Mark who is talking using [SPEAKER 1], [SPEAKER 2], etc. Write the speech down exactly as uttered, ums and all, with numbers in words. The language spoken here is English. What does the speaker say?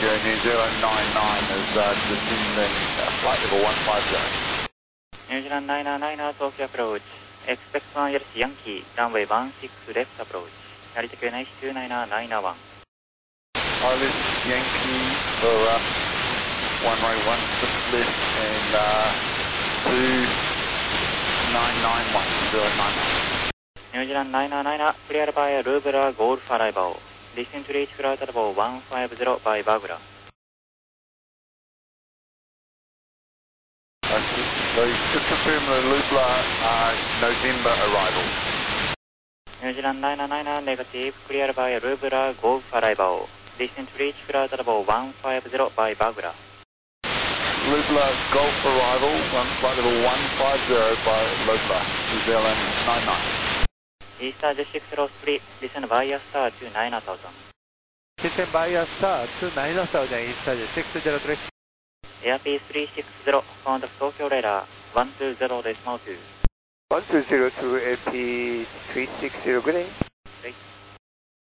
[SPEAKER 1] you, New Zealand nine nine is uh, descending uh, flight level one five zero.
[SPEAKER 2] New Zealand nine nine Tokyo approach. Expect one Yaris Yankee, runway one six left approach. Yaritake Nice two nine nine one.
[SPEAKER 1] Pilot Yankee for uh, one way one six left and uh, two nine nine one zero nine nine.
[SPEAKER 2] New Zealand nine nine, clear by Rubra Golf arrival. Descent to reach flight level one five zero by Bagura.
[SPEAKER 1] Uh, so just confirm the Lubla uh, November arrival.
[SPEAKER 2] New Zealand nine nine, negative, clear by Rubra Golf arrival. Descent to reach flight level one five zero by Bagura.
[SPEAKER 1] Lubla Golf arrival, one flight level one five zero by Lubla, New Zealand nine nine.
[SPEAKER 2] Easter six zero three, descend via star to nine thousand.
[SPEAKER 3] Descend via star to nine thousand, Easter six zero three.
[SPEAKER 2] Airspeed three six zero, contact Tokyo radar one two zero decimal two.
[SPEAKER 3] one two zero two, A P three six zero, good day.
[SPEAKER 2] Great.